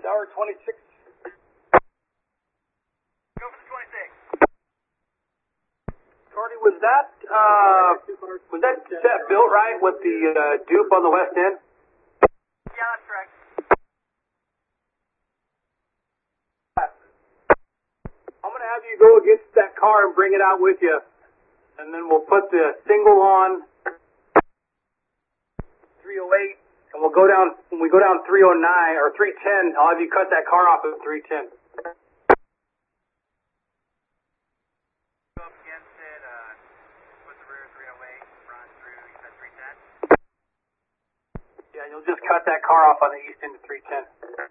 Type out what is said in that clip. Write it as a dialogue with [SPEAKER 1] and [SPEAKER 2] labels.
[SPEAKER 1] Tower 26.
[SPEAKER 2] Go for the 26.
[SPEAKER 1] Cardi, was that set built right with the dupe on the west end?
[SPEAKER 2] Yeah, that's correct.
[SPEAKER 1] I'm going to have you go against that car and bring it out with you. And then we'll put the single on 308, and we'll go down, when we go down 309, or 310, I'll have you cut that car off at 310.
[SPEAKER 2] Go up against it, put the rear 308, run through, you said 310?
[SPEAKER 1] Yeah, you'll just cut that car off on the east end of 310.